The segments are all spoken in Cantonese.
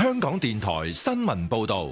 香港電台新聞報道。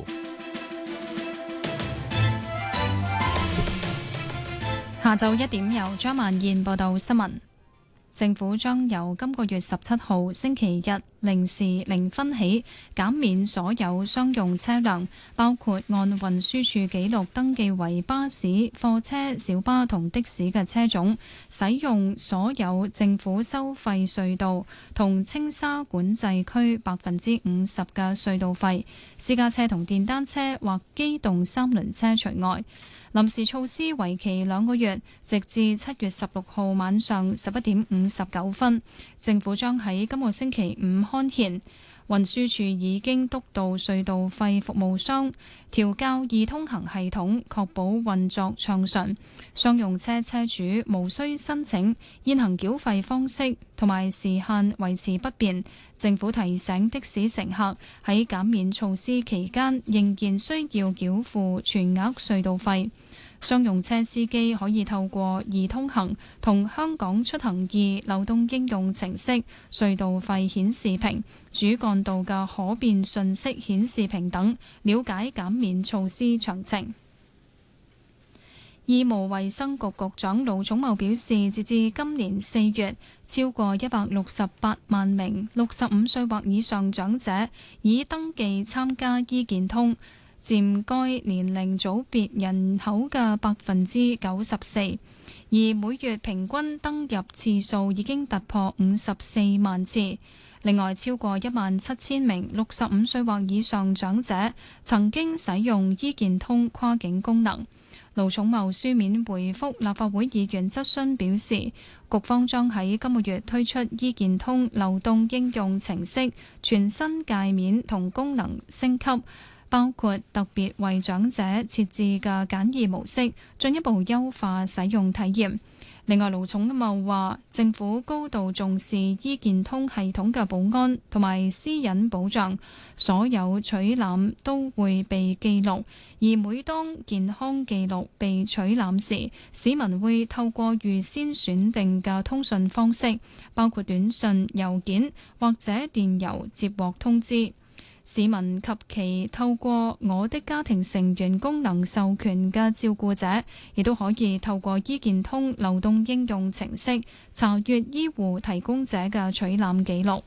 下晝1點由張曼燕報道新聞。政府將由今個月17號星期日0時0分起減免所有商用車輛，包括按運輸署記錄登記為巴士、貨車、小巴同的士嘅車種，使用所有政府收費隧道同青沙管制區50%嘅隧道費，私家車同電單車或機動三輪車除外。臨時措施為期2個月，直至7月16號晚上11點59分。政府將喺今個星期五刊憲。運輸署已經督導隧道費服務商調校易通行系統，確保運作暢順。商用車車主無需申請，現行繳費方式同埋時限維持不變。政府提醒的士乘客喺減免措施期間仍然需要繳付全額隧道費。商用車司機可以透過易通行同香港出行易流動應用程式、隧道費顯示屏、主幹道嘅可變信息顯示屏等，了解減免措施詳情。醫務衛生局局長盧寵茂表示，截至今年4月，超過168萬名65歲或以上長者已登記參加醫健通，佔該年齡組別人口嘅94%，而每月平均登入次數已經突破54萬次。另外，超過17000名65歲或以上長者曾經使用醫健通跨境功能。盧寵茂書面回覆立法會議員質詢表示，局方將喺今個月推出醫健通流動應用程式全新界面同功能升級，包括特別為長者設置嘅簡易模式，進一步優化使用體驗。另外，盧寵茂話，政府高度重視醫健通系統嘅保安同埋私隱保障，所有取覽都會被記錄，而每當健康記錄被取覽時，市民會透過預先選定嘅通訊方式，包括短信、郵件或者電郵接獲通知。市民及其透過我的家庭成員功能授權嘅照顧者，亦都可以透過醫健通流動應用程式查閱醫護提供者嘅取覽記錄。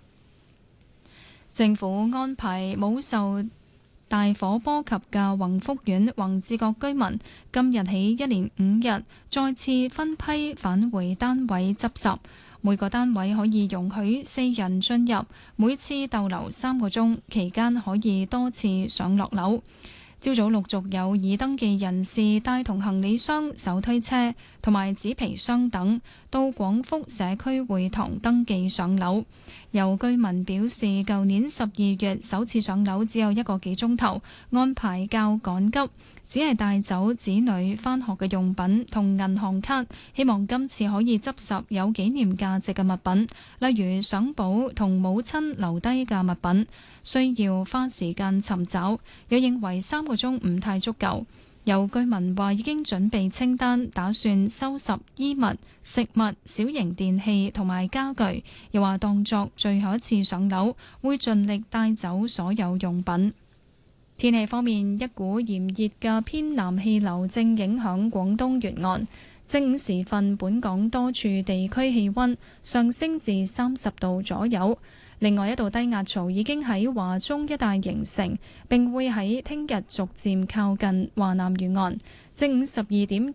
政府安排冇受大火波及嘅宏福苑宏志閣居民，今日起1連5日再次分批返回單位執拾。每個單位可以容許4人進入，每次逗留3個鐘，期間可以多次上落樓。朝早陸續有已登記人士帶同行李箱、手推車同埋紙皮箱等到廣福社區會堂登記上樓。有居民表示，舊年12月首次上樓只有1個幾鐘頭，安排較趕急，只係帶走子女返學嘅用品同銀行卡，希望今次可以執拾有紀念價值嘅物品，例如相簿同母親留低嘅物品，需要花時間尋找，又認為3個鐘唔太足夠。有居民話已經準備清單，打算收拾衣物、食物、小型電器同埋家具，又話當作最後一次上樓，會盡力帶走所有用品。天氣方面，一股炎熱嘅偏南氣流正影響廣東沿岸。正午時分，本港多處地區氣溫上升至30度左右。另外一道低壓槽已經喺華中一帶形成，並會喺聽日逐漸靠近華南沿岸。正午12點